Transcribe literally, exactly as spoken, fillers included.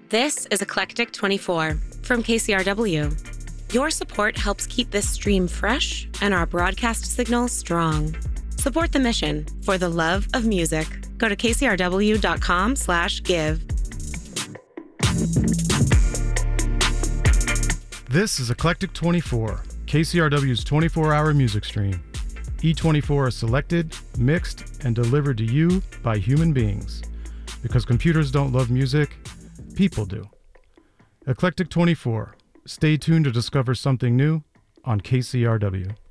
This is Eclectic twenty-four from K C R W. Your support helps keep this stream fresh and our broadcast signal strong. Support the mission for the love of music. Go to kcrw.com slash give. This is Eclectic twenty-four, K C R W's twenty-four hour music stream. E twenty-four is selected, mixed, and delivered to you by human beings. Because computers don't love music, people do. Eclectic twenty-four. Stay tuned to discover something new on K C R W.